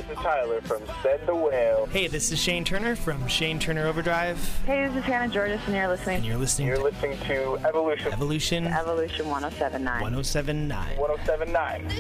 this is Tyler from Send the Whale. Hey, this is Shane Turner from Shane Turner Overdrive. Hey, this is Hannah Georges, and you're listening. You're listening to Evolution. Evolution 1079. 1079. 1079.